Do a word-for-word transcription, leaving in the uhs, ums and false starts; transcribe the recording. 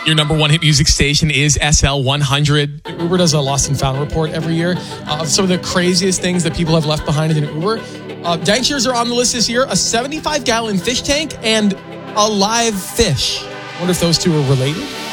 Your number one hit music station is S L one hundred. Uber does a lost and found report every year uh, of some of the craziest things that people have left behind in an Uber. Uh, Danksters are on the list this year. A seventy-five gallon fish tank and a live fish. I wonder if those two are related.